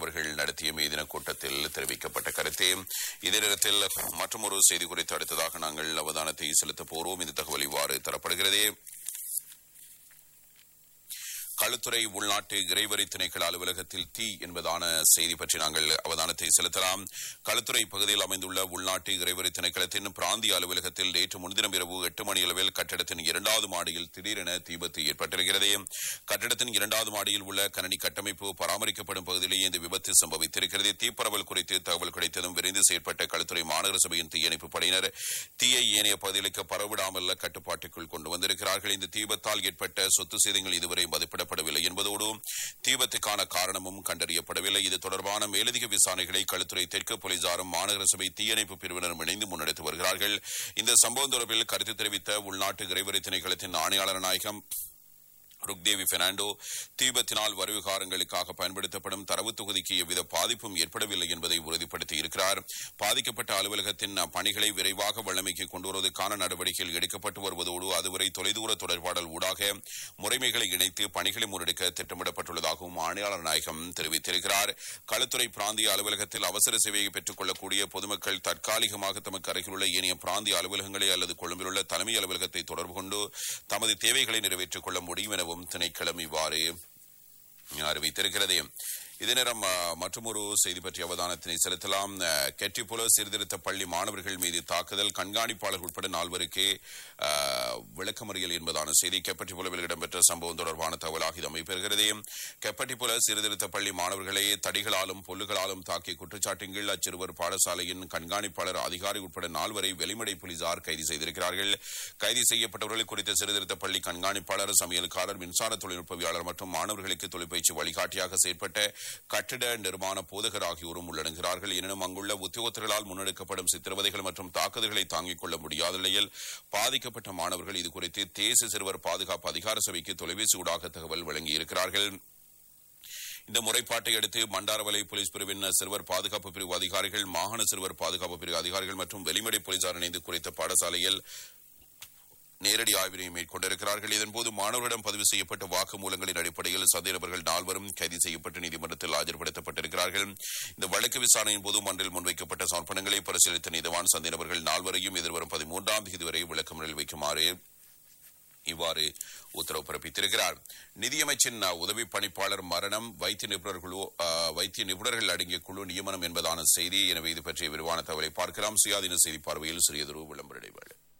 அவர்கள் நடத்திய மேதின கூட்டத்தில் தெரிவிக்கப்பட்ட கருத்து. இதே நேரத்தில் மற்றொரு செய்தி குறித்து அடுத்ததாக நாங்கள் அவதானத்தை செலுத்தப் போகிறோம். இந்த தகவல் இவ்வாறு தரப்படுகிறது. களுத்துறை உள்நாட்டு இறைவரி திணைக்கள அலுவலகத்தில் தீ என்பதான செய்தி பற்றி நாங்கள் அவதானத்தை செலுத்தலாம். களுத்துறை பகுதியில் அமைந்துள்ள உள்நாட்டு இறைவரி திணைக்களத்தின் பிராந்திய அலுவலகத்தில் நேற்று முன்தினம் இரவு 8 மணி அளவில் கட்டடத்தின் 2வது மாடியில் திடீரென தீபத்து ஏற்பட்டிருக்கிறது. கட்டடத்தின் 2வது மாடியில் உள்ள கணனி கட்டமைப்பு பராமரிக்கப்படும் பகுதியிலேயே இந்த விபத்து சம்பவித்திருக்கிறது. தீப்பரவல் குறித்து தகவல் கிடைத்ததும் விரைந்து செயற்பட்ட களுத்துறை மாநகர சபையின் தீயணைப்பு படையினர் தீயை ஏனைய பகுதிகளுக்கு பரவிடாமல் கட்டுப்பாட்டுக்குள் கொண்டு வந்திருக்கிறார்கள். இந்த தீபத்தால் ஏற்பட்ட சொத்து சேதங்கள் இதுவரை மதிப்பிட என்பதோடு தீபத்துக்கான காரணமும் கண்டறியப்படவில்லை. இது தொடர்பான மேலதிக விசாரணைகளை களுத்துறை தெற்கு போலீசாரும் மாநகர சபை தீயணைப்பு பிரிவினரும் இணைந்து முன்னெடுத்து வருகிறார்கள். இந்த சம்பவம் தொடர்பில் கருத்து தெரிவித்த உள்நாட்டு இறைவரி திணைக்களத்தின் ஆணையாளர் நாயகம் ருக்தேவி பெர்னாண்டோ, தீபத்தினால் வருவிகாரங்களுக்காக பயன்படுத்தப்படும் தரவு தொகுதிக்கு எவ்வித பாதிப்பும் ஏற்படவில்லை என்பதை உறுதிப்படுத்தி இருக்கிறார். பாதிக்கப்பட்ட அலுவலகத்தின் பணிகளை விரைவாக வல்லமைக்கு கொண்டு வருவதற்கான நடவடிக்கைகள் எடுக்கப்பட்டு வருவதோடு அதுவரை தொலைதூர தொடர்பாடல் ஊடாக முறைமைகளை இணைத்து பணிகளை முன்னெடுக்க திட்டமிடப்பட்டுள்ளதாகவும் ஆணையாளர் நாயகம் தெரிவித்திருக்கிறார். களுத்துறை பிராந்திய அலுவலகத்தில் அவசர சேவையை பெற்றுக் கொள்ளக்கூடிய பொதுமக்கள் தற்காலிகமாக தமக்கு அருகிலுள்ள ஏனைய பிராந்திய அலுவலகங்களை அல்லது கொழும்பில் உள்ள தலைமை அலுவலகத்தை தொடர்பு கொண்டு தமது தேவைகளை நிறைவேற்றிக் கொள்ள முடியும் எனவும் திணைக்களம் இவ்வாறு அறிவித்திருக்கிறது. இதே நேரம் மற்றொரு செய்தி பற்றி அவதானத்தினை செலுத்தலாம். கெட்டிப்புல சீர்திருத்த பள்ளி மாணவர்கள் மீது தாக்குதல், கண்காணிப்பாளர் உட்பட 4 விளக்கமறியல் என்பதான செய்தி கெப்பட்டிப்புலவில் இடம்பெற்ற சம்பவம் தொடர்பான தகவலாக இது அமைப்பெறுகிறது. கெப்பட்டிப்புல சீர்திருத்த பள்ளி மாணவர்களை தடிகளாலும் பொல்லுகளாலும் தாக்கிய குற்றச்சாட்டின் அச்சிறுவர் பாடசாலையின் கண்காணிப்பாளர் அதிகாரி உட்பட 4 வெளிமடை போலீசார் கைது செய்திருக்கிறார்கள். கைது செய்யப்பட்டவர்கள் குறித்த சீர்திருத்த பள்ளி கண்காணிப்பாளர், சமையல்காரர், மின்சார தொழில்நுட்பவியாளர் மற்றும் மாணவர்களுக்கு தொழிற்பயிற்சி வழிகாட்டியாக செயற்பட்ட கட்டிட நிர்மாண போதகர் ஆகியோரும் உள்ளடங்குகிறார்கள். எனினும் அங்குள்ள உத்தியோகத்தர்களால் முன்னெடுக்கப்படும் சித்திரவதைகள் மற்றும் தாக்குதல்களை தாங்கிக் கொள்ள முடியாத நிலையில் பாதிக்கப்பட்ட மாணவர்கள் இதுகுறித்து தேசிய சிறுவர் பாதுகாப்பு அதிகார சபைக்கு தொலைபேசி ஊடாக தகவல் வழங்கியிருக்கிறார்கள். இந்த முறைப்பாட்டை அடுத்து மண்டாரவலை போலீஸ் பிரிவின் சிறுவர் பாதுகாப்பு பிரிவு அதிகாரிகள், மாகாண சிறுவர் பாதுகாப்பு பிரிவு அதிகாரிகள் மற்றும் வெளிமடை போலீசார் இணைந்து குறித்த பாடசாலையில் நேரடி ஆய்வினை மேற்கொண்டிருக்கிறார்கள். இதன்போது மாணவர்களிடம் பதிவு செய்யப்பட்ட வாக்குமூலங்களின் அடிப்படையில் சந்தேகநபர்கள் 4 கைது செய்யப்பட்டு நீதிமன்றத்தில் ஆஜர்படுத்தப்பட்டிருக்கிறார்கள். இந்த வழக்கு விசாரணையின் போது மன்றில் முன்வைக்கப்பட்ட சமர்ப்பணங்களை பரிசீலித்த நீதவான் சந்தேகநபர்கள் 4 எதிர்வரும் 13ஆம் தேதி வரை விளக்கமறியலில் வைக்குமாறு இவ்வாறு உத்தரவு பிறப்பித்திருக்கிறார். நிதியமைச்சின் உதவி பணிப்பாளர் மரணம், வைத்திய நிபுணர்கள் அடங்கிய குழு நியமனம் என்பதான செய்தி. எனவே இது பற்றிய விரிவான தகவலை பார்க்கலாம். சுயாதீன செய்தி பார்வையில் சிறியதொரு விளம்பர இடைவேளை.